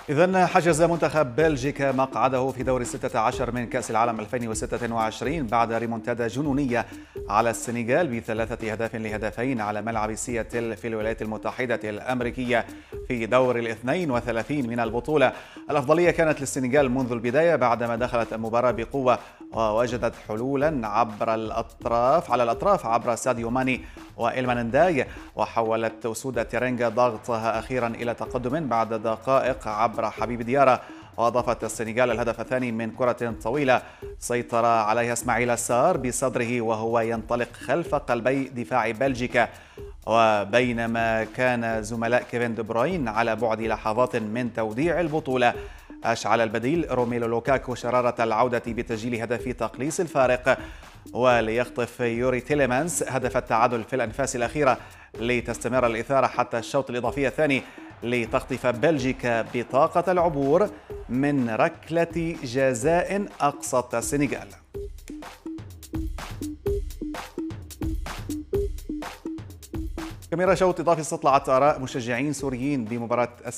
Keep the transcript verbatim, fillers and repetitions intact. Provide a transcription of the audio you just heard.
إذن حجز منتخب بلجيكا مقعده في دور الستة عشر من كأس العالم ألفين وستة وعشرين بعد ريمونتادا جنونية على السنغال بثلاثة أهداف لهدفين على ملعب سياتل في الولايات المتحدة الأمريكية في دور الاثنين وثلاثين من البطولة. الأفضلية كانت للسنغال منذ البداية بعدما دخلت المباراة بقوة ووجدت حلولا عبر الأطراف على الأطراف عبر ساديو ماني وإلمان نداي، وحولت أسود تيرينغا ضغطها أخيرا إلى تقدم بعد دقائق عبر حبيب ديارة. وأضافت السنغال الهدف الثاني من كرة طويلة سيطر عليها اسماعيل السار بصدره وهو ينطلق خلف قلبي دفاع بلجيكا. وبينما كان زملاء كيفن دي بروين على بعد لحظات من توديع البطولة، أشعل البديل روميلو لوكاكو شرارة العودة بتسجيل هدف تقليص الفارق، وليخطف يوري تيليمانس هدف التعادل في الأنفاس الأخيرة لتستمر الإثارة حتى الشوط الإضافي الثاني لتخطف بلجيكا بطاقة العبور من ركلة جزاء أقصت السنغال. كاميرا شوط إضافي استطلعت آراء مشجعين سوريين بمباراة